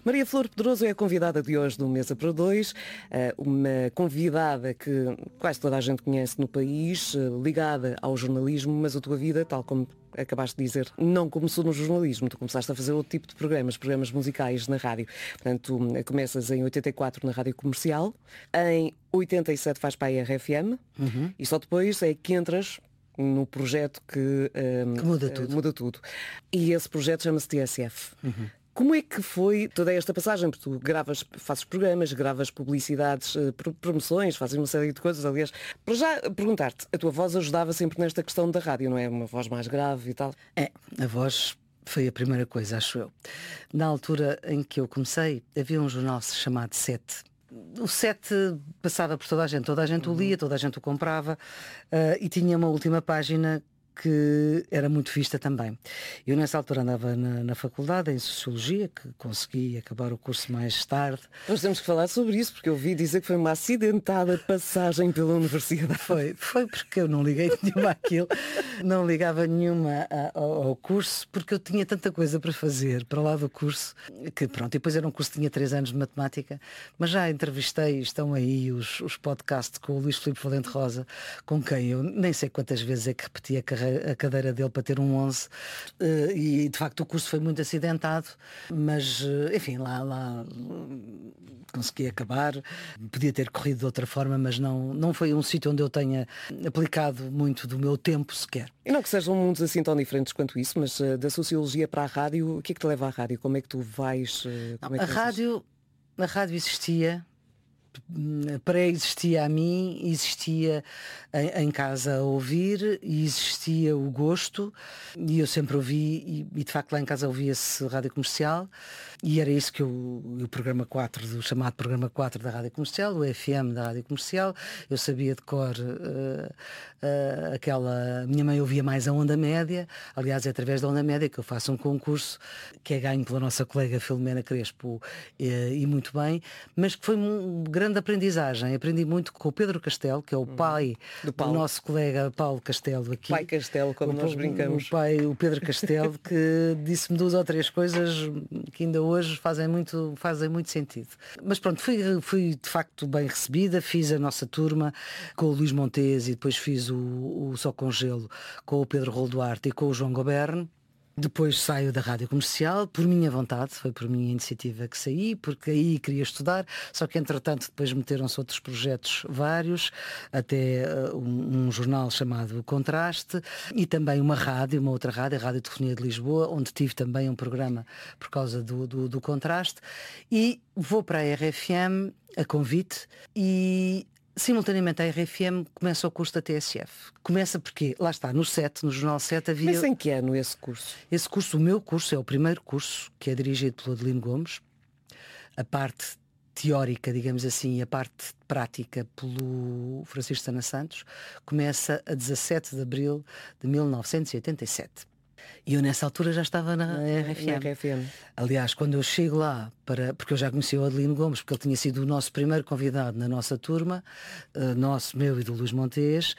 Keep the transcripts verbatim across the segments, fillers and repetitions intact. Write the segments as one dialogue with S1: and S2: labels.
S1: Maria Flor Pedroso é a convidada de hoje do Mesa para Dois, uma convidada que quase toda a gente conhece no país, ligada ao jornalismo, mas a tua vida, tal como acabaste de dizer, não começou no jornalismo, tu começaste a fazer outro tipo de programas, programas musicais na rádio. Portanto, começas em oitenta e quatro na Rádio Comercial, em oitenta e sete vais para a R F M, uhum. E só depois é que entras no projeto que, um,
S2: que muda, tudo.
S1: Uh, muda tudo. E esse projeto chama-se T S F. Uhum. Como é que foi toda esta passagem? Porque tu gravas, fazes programas, gravas publicidades, promoções, fazes uma série de coisas. Aliás, para já perguntar-te, a tua voz ajudava sempre nesta questão da rádio, não é? Uma voz mais grave e tal?
S2: É, a voz foi a primeira coisa, acho eu. Na altura em que eu comecei, havia um jornal chamado Sete. O Sete passava por toda a gente, toda a gente o lia, toda a gente o comprava, uh, e tinha uma última página que era muito vista também. Eu nessa altura andava na, na faculdade em Sociologia, que consegui acabar o curso mais tarde.
S1: Nós temos que falar sobre isso, porque eu ouvi dizer que foi uma acidentada passagem pela universidade.
S2: Foi, foi porque eu não liguei nenhuma àquilo, não ligava nenhuma ao, ao curso, porque eu tinha tanta coisa para fazer para lá do curso, que pronto, e depois era um curso que tinha três anos de matemática, mas já entrevistei, estão aí os, os podcasts com o Luís Filipe Valente Rosa, com quem eu nem sei quantas vezes é que repeti a carreira a cadeira dele para ter um onze, e de facto o curso foi muito acidentado, mas enfim, lá, lá consegui acabar. Podia ter corrido de outra forma, mas não, não foi um sítio onde eu tenha aplicado muito do meu tempo sequer.
S1: E não que sejam mundos assim tão diferentes quanto isso, mas da sociologia para a rádio, o que é que te leva à rádio? Como é que tu vais? Como é que
S2: a, rádio, a rádio existia, pré-existia a mim, existia em, em casa a ouvir, e existia o gosto, e eu sempre ouvi, e, e de facto lá em casa ouvia-se Rádio Comercial, e era isso que eu, o programa quatro, do chamado programa quatro da Rádio Comercial, o F M da Rádio Comercial, eu sabia de cor uh, uh, aquela, minha mãe ouvia mais a Onda Média, aliás é através da Onda Média que eu faço um concurso que é ganho pela nossa colega Filomena Crespo, e, e muito bem, mas que foi um grande aprendizagem. Aprendi muito com o Pedro Castelo, que é o pai do, do nosso colega Paulo Castelo aqui.
S1: Pai Castelo, como
S2: o,
S1: nós brincamos.
S2: O pai, o Pedro Castelo, que disse-me duas ou três coisas que ainda hoje fazem muito, fazem muito sentido. Mas pronto, fui, fui de facto bem recebida, fiz a nossa turma com o Luís Montes e depois fiz o, o Só com Gelo com o Pedro Rolo Duarte e com o João Goberno. Depois saio da Rádio Comercial, por minha vontade, foi por minha iniciativa que saí, porque aí queria estudar, só que entretanto depois meteram-se outros projetos vários, até uh, um, um jornal chamado Contraste, e também uma rádio, uma outra rádio, a Rádio Telefonia de Lisboa, onde tive também um programa por causa do, do, do Contraste, e vou para a R F M a convite, e simultaneamente a R F M começa o curso da T S F. Começa porque, lá está, no sete, no Jornal sete havia...
S1: Mas em que ano esse curso?
S2: Esse curso, o meu curso, é o primeiro curso, que é dirigido pelo Adelino Gomes. A parte teórica, digamos assim, e a parte prática pelo Francisco Sana Santos, começa a dezassete de abril de mil novecentos e oitenta e sete. E eu nessa altura já estava na R F M.
S1: Na R F M.
S2: Aliás, quando eu chego lá, para, porque eu já conheci o Adelino Gomes, porque ele tinha sido o nosso primeiro convidado na nossa turma, uh, nosso, meu e do Luís Montes.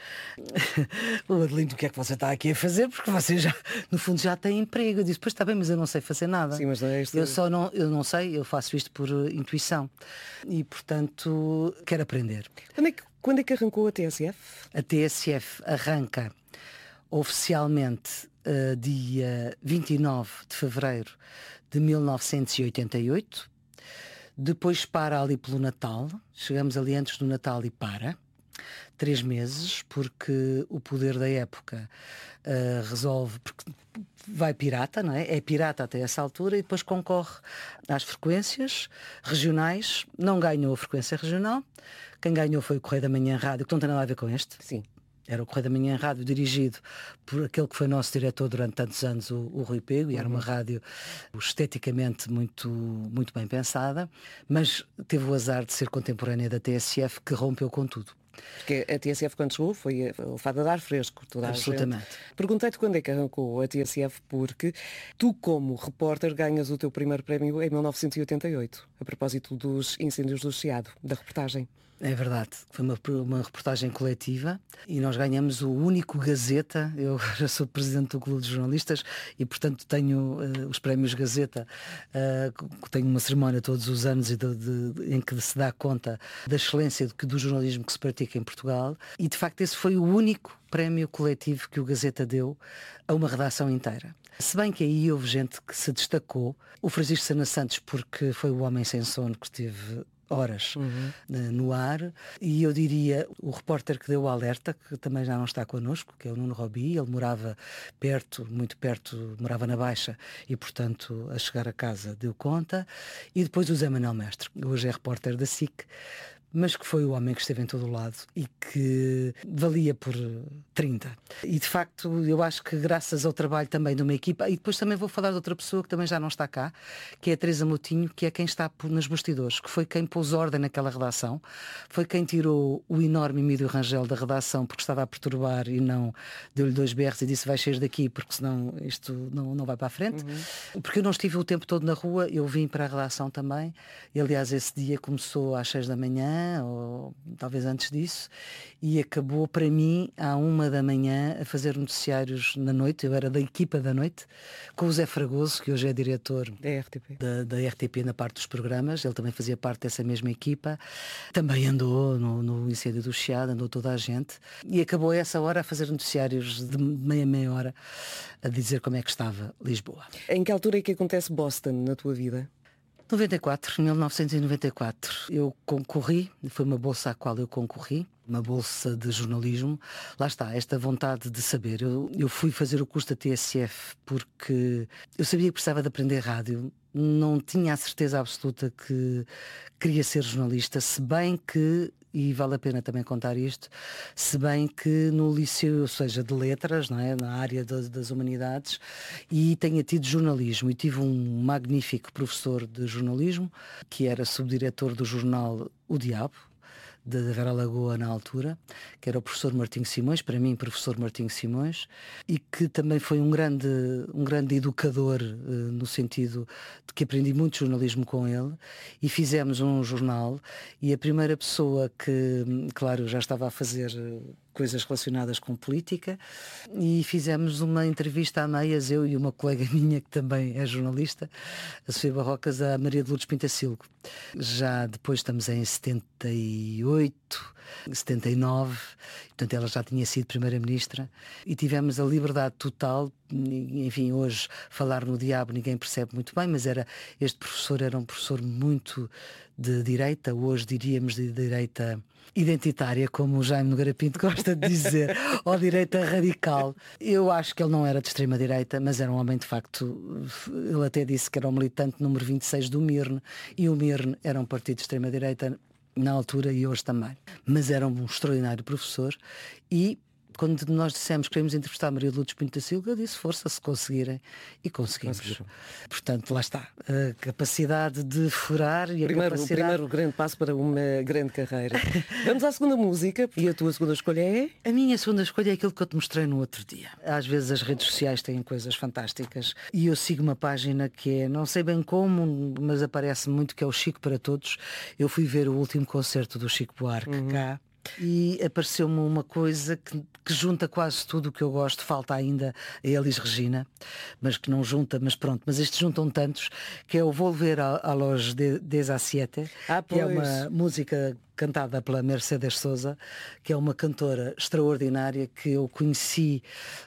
S2: O Adelino, o que é que você está aqui a fazer? Porque você já, no fundo, já tem emprego. Eu disse, pois está bem, mas eu não sei fazer nada.
S1: Sim, mas não é isto.
S2: Eu só não, eu não sei, eu faço isto por uh, intuição. E, portanto, quero aprender.
S1: Quando é, que, quando é que arrancou a T S F?
S2: A T S F arranca oficialmente Uh, dia vinte e nove de fevereiro de mil novecentos e oitenta e oito, depois para ali pelo Natal, chegamos ali antes do Natal e para, três meses, porque o Poder da época uh, resolve, porque vai pirata, não é? É pirata até essa altura e depois concorre às frequências regionais, não ganhou a frequência regional, quem ganhou foi o Correio da Manhã Rádio, que não tem nada a ver com este.
S1: Sim.
S2: Era o Correio da Manhã Rádio, dirigido por aquele que foi nosso diretor durante tantos anos, o, o Rui Pego, e era uma rádio esteticamente muito, muito bem pensada, mas teve o azar de ser contemporânea da T S F, que rompeu com tudo.
S1: Porque a T S F, quando chegou, foi levada a dar fresco. Toda
S2: Absolutamente.
S1: Perguntei-te quando é que arrancou a T S F, porque tu, como repórter, ganhas o teu primeiro prémio em mil novecentos e oitenta e oito, a propósito dos incêndios do Chiado, da reportagem.
S2: É verdade, foi uma, uma reportagem coletiva e nós ganhamos o único Gazeta. Eu já sou presidente do Clube de Jornalistas e, portanto, tenho uh, os prémios Gazeta. Uh, tenho uma cerimónia todos os anos e de, de, em que se dá conta da excelência do, do jornalismo que se pratica em Portugal. E, de facto, esse foi o único prémio coletivo que o Gazeta deu a uma redação inteira. Se bem que aí houve gente que se destacou. O Francisco Sena Santos, porque foi o homem sem sono que esteve horas uhum. no ar, e eu diria o repórter que deu o alerta, que também já não está connosco, que é o Nuno Robi. Ele morava perto, muito perto, morava na Baixa e, portanto, a chegar a casa deu conta. E depois o Zé Manuel Mestre, hoje é repórter da S I C, mas que foi o homem que esteve em todo o lado e que valia por trinta. E, de facto, eu acho que graças ao trabalho também de uma equipa, e depois também vou falar de outra pessoa que também já não está cá, que é a Teresa Moutinho, que é quem está nos bastidores, que foi quem pôs ordem naquela redação, foi quem tirou o enorme Emílio Rangel da redação porque estava a perturbar e não deu-lhe dois berros e disse vai sair daqui porque senão isto não, não vai para a frente. Uhum. Porque eu não estive o tempo todo na rua, eu vim para a redação também, e aliás esse dia começou às seis da manhã, ou talvez antes disso, e acabou para mim à uma da manhã a fazer noticiários na noite. Eu era da equipa da noite, com o Zé Fragoso, que hoje é diretor
S1: da R T P,
S2: da, da R T P na parte dos programas. Ele também fazia parte dessa mesma equipa, também andou no, no incêndio do Chiado, andou toda a gente, e acabou a essa hora a fazer noticiários de meia meia hora a dizer como é que estava Lisboa.
S1: Em que altura é que acontece Boston na tua vida?
S2: noventa e quatro, mil novecentos e noventa e quatro, eu concorri, foi uma bolsa à qual eu concorri, uma bolsa de jornalismo. Lá está, esta vontade de saber. Eu, eu fui fazer o curso da T S F porque eu sabia que precisava de aprender rádio, não tinha a certeza absoluta que queria ser jornalista, se bem que, e vale a pena também contar isto, se bem que no liceu, ou seja, de letras, não é? Na área das, das humanidades, e tenha tido jornalismo, e tive um magnífico professor de jornalismo, que era subdiretor do jornal O Diabo, da Vera Lagoa na altura, que era o professor Martinho Simões, para mim professor Martinho Simões, e que também foi um grande, um grande educador, uh, no sentido de que aprendi muito jornalismo com ele, e fizemos um jornal, e a primeira pessoa que, claro, já estava a fazer coisas relacionadas com política, e fizemos uma entrevista a meias, eu e uma colega minha que também é jornalista, a Sofia Barrocas, a Maria de Lourdes Pintacilgo. Já depois estamos em setenta e oito, setenta e nove, portanto ela já tinha sido Primeira-Ministra, e tivemos a liberdade total. Enfim, hoje falar no diabo ninguém percebe muito bem, mas era, este professor era um professor muito de direita, hoje diríamos de direita identitária, como o Jaime Nogueira Pinto gosta de dizer, ou direita radical. Eu acho que ele não era de extrema-direita, mas era um homem de facto. Ele até disse que era o militante número vinte e seis do Mirne, e o Mirne era um partido de extrema-direita na altura e hoje também. Mas era um extraordinário professor, e quando nós dissemos que queríamos entrevistar a Maria de Lourdes Pinto da Silva, eu disse força se conseguirem, e conseguimos. Conseguiram. Portanto, lá está, a capacidade de furar e a
S1: primeiro,
S2: capacidade...
S1: O primeiro grande passo para uma grande carreira. Vamos à segunda música, e a tua segunda escolha é?
S2: A minha segunda escolha é aquilo que eu te mostrei no outro dia. Às vezes as redes sociais têm coisas fantásticas, e eu sigo uma página que é, não sei bem como, mas aparece muito, que é o Chico para Todos. Eu fui ver o último concerto do Chico Buarque uhum. cá, e apareceu-me uma coisa que, que junta quase tudo o que eu gosto. Falta ainda a Elis Regina, mas que não junta, mas pronto, mas estes juntam tantos, que é o Volver a, a los dezessete,
S1: ah,
S2: que é uma música cantada pela Mercedes Sosa, que é uma cantora extraordinária, que eu conheci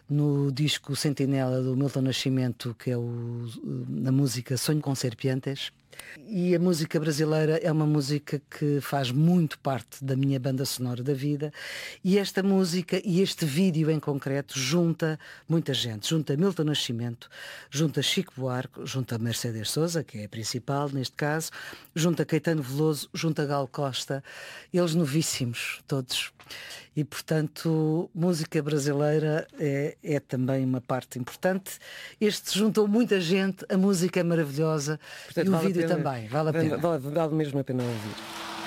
S2: no disco Sentinela do Milton Nascimento, que é o, na música Sonho com Serpientes. E a música brasileira é uma música que faz muito parte da minha banda sonora da vida, e esta música e este vídeo em concreto junta muita gente, junta Milton Nascimento, junta Chico Buarque, junta Mercedes Sosa, que é a principal neste caso, junta Caetano Veloso, junta Gal Costa, eles novíssimos todos. E, portanto, música brasileira é, é também uma parte importante. Este juntou muita gente, a música é maravilhosa, portanto, e o vale vídeo também, vale a pena.
S1: Vale, vale mesmo a pena ouvir.